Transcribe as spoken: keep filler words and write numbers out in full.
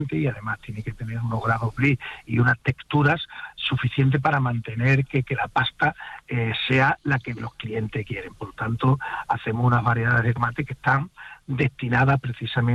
y además tiene que tener unos grados gris y unas texturas suficientes para mantener que, que la pasta eh, sea la que los clientes quieren. Por tanto, hacemos unas variedades de tomate que están destinadas precisamente